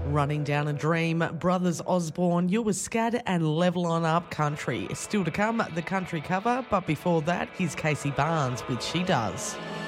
Running Down a Dream, Brothers Osborne, You Were Scad and Level On Up Country. Still to come, the country cover, but before that, here's Casey Barnes with She Does.